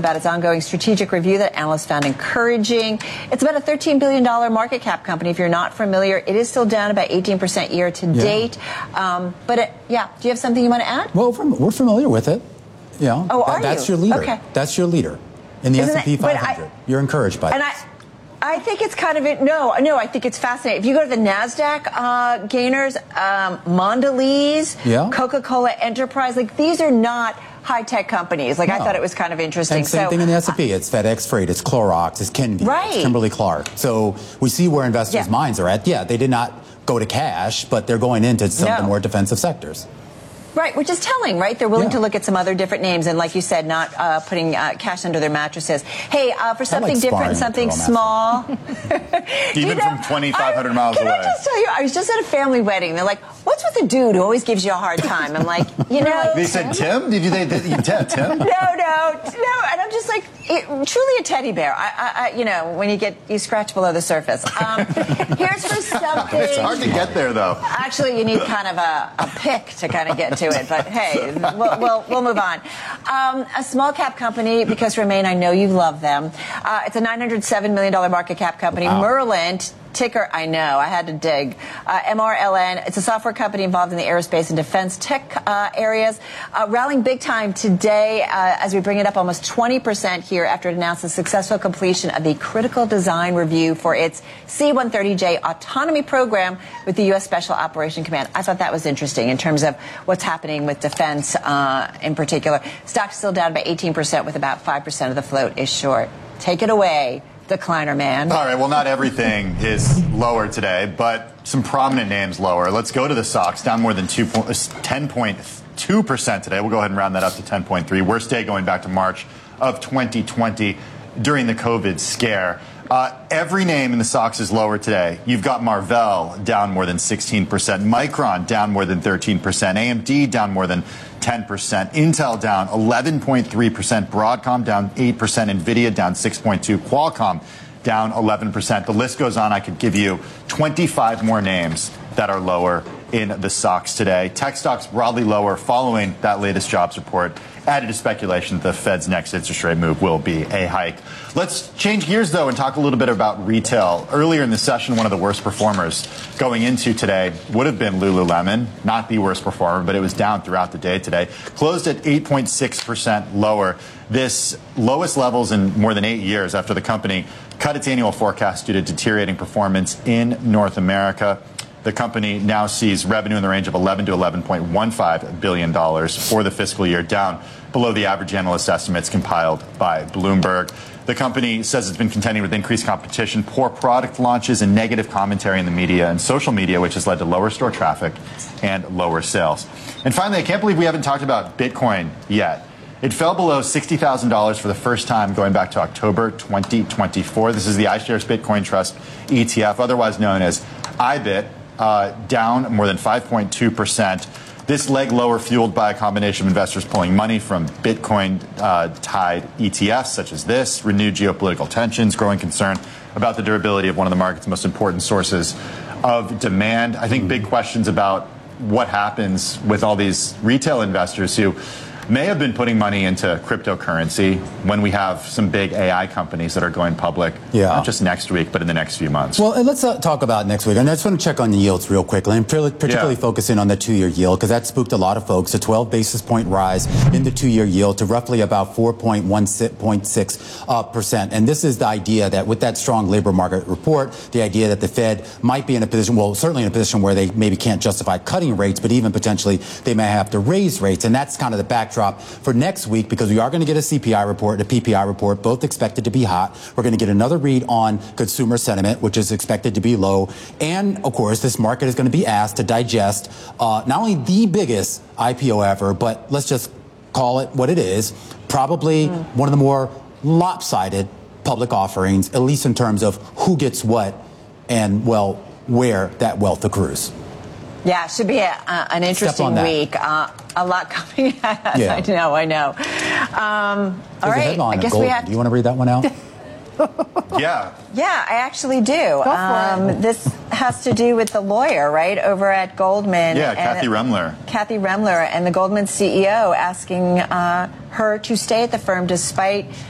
about its ongoing strategic review that analysts found encouraging. It's about a $13 billion market cap company. If you're not familiar, it is still down about 18% year to date. Do you have something you want to add? Well, we're familiar with it. Yeah. That's your leader. Okay. That's your leader in the S&P 500. You're encouraged by it. I think it's kind of I think it's fascinating. If you go to the NASDAQ gainers, Mondelez, Coca-Cola Enterprise, these are not high-tech companies. I thought it was kind of interesting. And same thing in the S&P. It's FedEx Freight, it's Clorox, it's Kenvue, it's Kimberly-Clark. So we see where investors' minds are at. Yeah, they did not go to cash, but they're going into some of the more defensive sectors. Right, which is telling, right? They're willing to look at some other different names and, like you said, not putting cash under their mattresses. Hey, for something different, something small. Even from 2,500 miles away. Can I just tell you, I was just at a family wedding. They're like, what's with the dude who always gives you a hard time? I'm like, They said Tim? Did you Tim? No. And I'm just like, truly a teddy bear. When you scratch below the surface. Here's for something. It's hard to get there, though. Actually, you need kind of a pick to kind of get to it, but hey, we'll move on. A small cap company, because Remain, I know you love them. It's a $907 million market cap company. Wow. Merlin, ticker, I know, I had to dig. MRLN, it's a software company involved in the aerospace and defense tech areas. Rallying big time today as we bring it up almost 20% here after it announced the successful completion of the critical design review for its C-130J autonomy program with the U.S. Special Operation Command. I thought that was interesting in terms of what's happening with defense in particular. Stock's still down by 18% with about 5% of the float is short. Take it away, decliner man. All right, well, not everything is lower today, but some prominent names lower. Let's go to the SOX, down more than 10.2% today. We'll go ahead and round that up to 10.3. Worst day going back to March of 2020 during the COVID scare. Every name in the SOX is lower today. You've got Marvell down more than 16%, Micron down more than 13%, AMD down more than 10%, Intel down 11.3%, Broadcom down 8%, NVIDIA down 6.2%, Qualcomm down 11%. The list goes on. I could give you 25 more names that are lower in the SOX today. Tech stocks broadly lower following that latest jobs report, added to speculation that the Fed's next interest rate move will be a hike. Let's change gears, though, and talk a little bit about retail. Earlier in the session, one of the worst performers going into today would have been Lululemon. Not the worst performer, but it was down throughout the day today. Closed at 8.6% lower. This lowest levels in more than 8 years after the company cut its annual forecast due to deteriorating performance in North America. The company now sees revenue in the range of $11 to $11.15 billion for the fiscal year, down below the average analyst estimates compiled by Bloomberg. The company says it's been contending with increased competition, poor product launches, and negative commentary in the media and social media, which has led to lower store traffic and lower sales. And finally, I can't believe we haven't talked about Bitcoin yet. It fell below $60,000 for the first time going back to October 2024. This is the iShares Bitcoin Trust ETF, otherwise known as IBIT. Down more than 5.2%. This leg lower fueled by a combination of investors pulling money from Bitcoin-tied ETFs such as this, renewed geopolitical tensions, growing concern about the durability of one of the market's most important sources of demand. I think big questions about what happens with all these retail investors who may have been putting money into cryptocurrency when we have some big AI companies that are going public, not just next week, but in the next few months. Well, and let's talk about next week. And I just want to check on the yields real quickly, and particularly focusing on the two-year yield, because that spooked a lot of folks. A 12 basis point rise in the two-year yield to roughly about 4.6%. And this is the idea that with that strong labor market report, the idea that the Fed might be in a position, well, certainly in a position where they maybe can't justify cutting rates, but even potentially they may have to raise rates. And that's kind of the backdrop for next week, because we are going to get a CPI report and a PPI report, both expected to be hot. We're going to get another read on consumer sentiment, which is expected to be low. And, of course, this market is going to be asked to digest not only the biggest IPO ever, but let's just call it what it is, probably one of the more lopsided public offerings, at least in terms of who gets what and, well, where that wealth accrues. Yeah, it should be an interesting week. A lot coming at us. Yeah. I know. All right. I guess we have. Do you want to read that one out? Yeah, I actually do. Go for it. This has to do with the lawyer, right, over at Goldman. Yeah, Kathy Remler. Kathy Remler, and the Goldman CEO asking her to stay at the firm despite